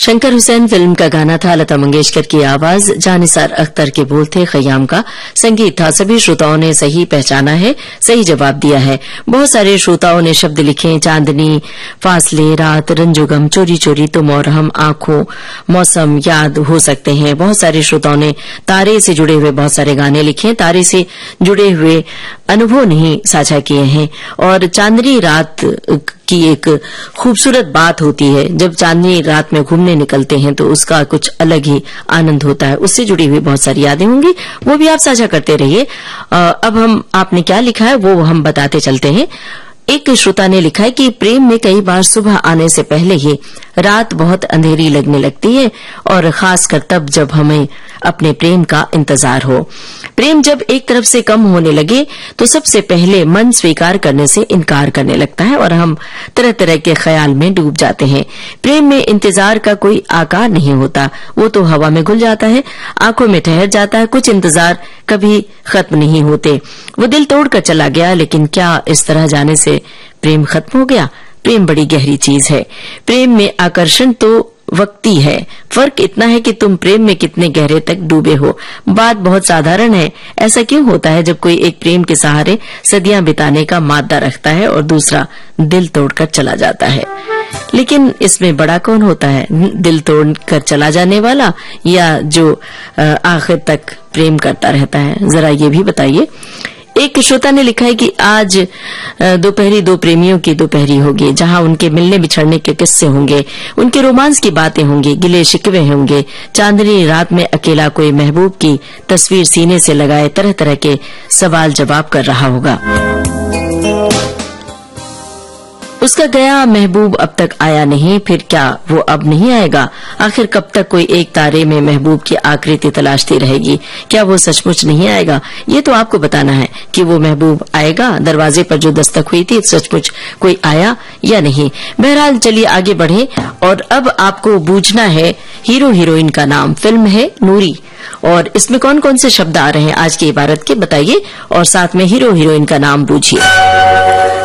Shankar Hussain film का गाना था। लता मंगेशकर की आवाज, जानिसार अख्तर के बोल थे, खयाम का संगीत था। सभी श्रोताओं ने सही पहचाना है, सही जवाब दिया है। बहुत सारे श्रोताओं ने शब्द लिखे, चांदनी, फासले, रात, रंजुगम, चोरी चोरी, तुम और हम, आंखों, मौसम, याद हो सकते हैं। बहुत सारे श्रोताओं ने तारे से जुड़े हुए बहुत सारे गाने लिखे, तारे से जुड़े हुए अनुभव नहीं साझा किए हैं। और चांदनी रात की एक खूबसूरत बात होती है, जब चांदनी रात में घूमने निकलते हैं तो उसका कुछ अलग ही आनंद होता है। उससे जुड़ी हुई बहुत सारी यादें होंगी, वो भी आप साझा करते रहिए। अब आपने क्या लिखा है वो हम बताते चलते हैं। एक श्रोता ने लिखा है कि प्रेम में कई बार सुबह आने से पहले ही रात बहुत अंधेरी लगने लगती है, और खासकर तब जब हमें अपने प्रेम का इंतजार हो। प्रेम जब एक तरफ से कम होने लगे तो सबसे पहले मन स्वीकार करने से इनकार करने लगता है और हम तरह तरह के ख्याल में डूब जाते हैं। प्रेम में इंतजार का कोई आकार नहीं होता, वो तो हवा में घुल जाता है, आंखों में ठहर जाता है। कुछ इंतजार कभी खत्म नहीं होते। वो दिल तोड़कर चला गया, लेकिन क्या इस तरह जाने से प्रेम खत्म हो गया? प्रेम बड़ी गहरी चीज है। प्रेम में आकर्षण तो वक्ती है, फर्क इतना है कि तुम प्रेम में कितने गहरे तक डूबे हो। बात बहुत साधारण है। ऐसा क्यों होता है जब कोई एक प्रेम के सहारे सदियां बिताने का मादा रखता है और दूसरा दिल तोड़कर चला जाता है? लेकिन इसमें बड़ा कौन होता है, दिल तोड़कर चला जाने वाला या जो आखिर तक प्रेम करता रहता है? जरा ये भी बताइए। एक श्रोता ने लिखा है कि आज दोपहरी दो प्रेमियों की दोपहरी होगी, जहां उनके मिलने बिछड़ने के किस्से होंगे, उनके रोमांस की बातें होंगी, गिले शिकवे होंगे। चांदनी रात में अकेला कोई महबूब की तस्वीर सीने से लगाए तरह तरह के सवाल जवाब कर रहा होगा। उसका गया महबूब अब तक आया नहीं, फिर क्या वो अब नहीं आएगा? आखिर कब तक कोई एक तारे में महबूब की आकृति तलाशती रहेगी? क्या वो सचमुच नहीं आएगा? ये तो आपको बताना है कि वो महबूब आएगा। दरवाजे पर जो दस्तक हुई थी, सचमुच कोई आया या नहीं? बहरहाल चलिए आगे बढ़े, और अब आपको बूझना है हीरो हीरोइन का नाम। फिल्म है नूरी, और इसमें कौन कौन से शब्द आ रहे हैं आज की इबारत के बताइए, और साथ में हीरो हीरोइन का नाम बूझिए।